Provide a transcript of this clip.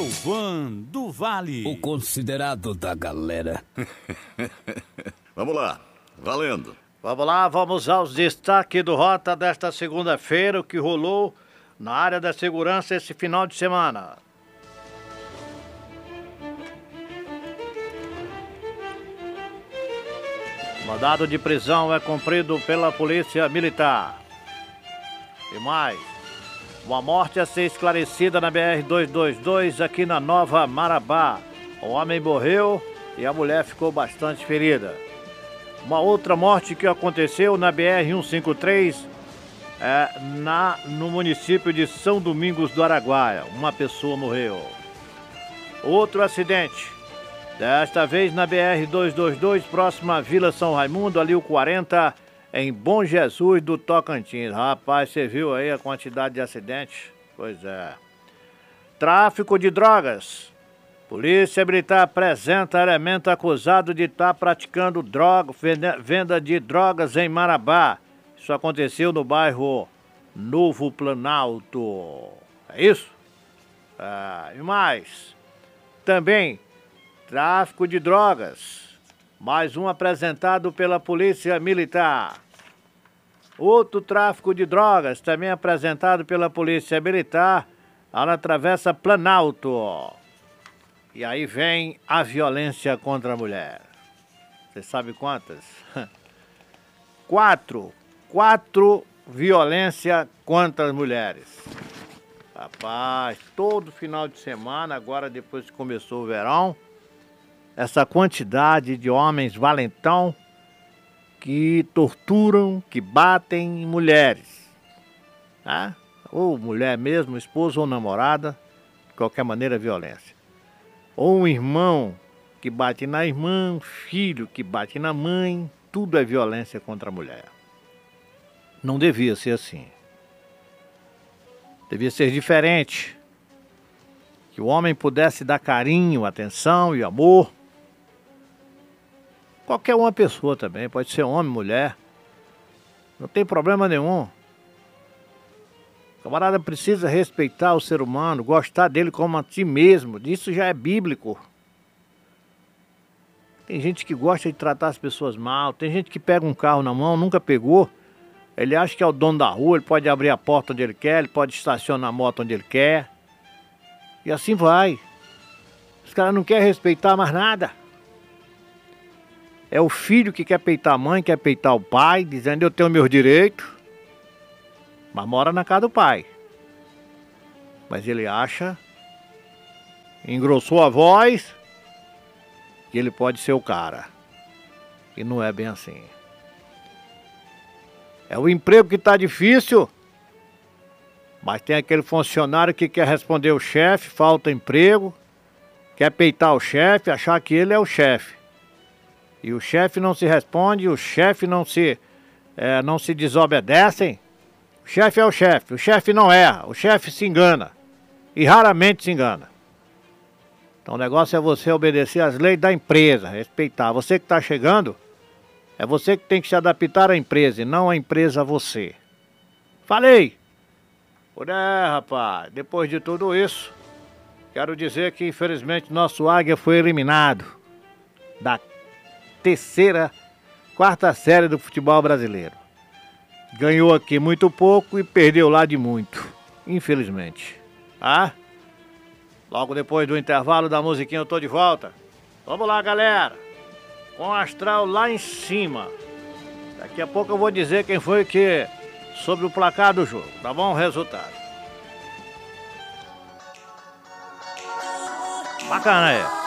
Elvan do Vale, o considerado da galera. Vamos lá, valendo. Vamos lá, vamos aos destaques do Rota desta segunda-feira, o que rolou na área da segurança esse final de semana. Mandado de prisão é cumprido pela Polícia Militar. E mais, uma morte a ser esclarecida na BR-222 aqui na Nova Marabá. O homem morreu e a mulher ficou bastante ferida. Uma outra morte que aconteceu na BR-153 no município de São Domingos do Araguaia. Uma pessoa morreu. Outro acidente, desta vez na BR-222, próxima à Vila São Raimundo, ali o 40, em Bom Jesus do Tocantins. Rapaz, você viu aí a quantidade de acidentes? Pois é. Tráfico de drogas. Polícia Militar apresenta elemento acusado de estar praticando venda de drogas em Marabá. Isso aconteceu no bairro Novo Planalto. É isso? E mais. Também, tráfico de drogas. Mais um apresentado pela Polícia Militar. Outro tráfico de drogas, também apresentado pela Polícia Militar, lá na Travessa Planalto. E aí vem a violência contra a mulher. Você sabe quantas? 4 violência contra as mulheres. Rapaz, todo final de semana, agora depois que começou o verão, essa quantidade de homens valentão que torturam, que batem em mulheres. Tá? Ou mulher mesmo, esposa ou namorada, de qualquer maneira, violência. Ou um irmão que bate na irmã, um filho que bate na mãe, tudo é violência contra a mulher. Não devia ser assim. Devia ser diferente. Que o homem pudesse dar carinho, atenção e amor. Qualquer uma pessoa também, pode ser homem, mulher. Não tem problema nenhum. O camarada precisa respeitar o ser humano, gostar dele como a si mesmo. Isso já é bíblico. Tem gente que gosta de tratar as pessoas mal. Tem gente que pega um carro na mão, nunca pegou. Ele acha que é o dono da rua, ele pode abrir a porta onde ele quer, ele pode estacionar a moto onde ele quer. E assim vai. Os caras não querem respeitar mais nada. É o filho que quer peitar a mãe, quer peitar o pai, dizendo eu tenho meus direitos. Mas mora na casa do pai. Mas ele acha, engrossou a voz, que ele pode ser o cara. E não é bem assim. É o emprego que está difícil, mas tem aquele funcionário que quer responder o chefe, falta emprego, quer peitar o chefe, achar que ele é o chefe. E o chefe não se responde, o chefe não se desobedecem. O chefe é o chefe não erra, o chefe se engana. E raramente se engana. Então o negócio é você obedecer às leis da empresa, respeitar. Você que está chegando, é você que tem que se adaptar à empresa e não a empresa a você. Falei! Rapaz, depois de tudo isso, quero dizer que infelizmente nosso Águia foi eliminado da quarta série do futebol brasileiro. Ganhou aqui muito pouco e perdeu lá de muito, infelizmente. Logo depois do intervalo da musiquinha eu tô de volta. Vamos lá, galera, com o astral lá em cima. Daqui a pouco eu vou dizer quem foi que sobre o placar do jogo, tá bom? O resultado. Bacana aí.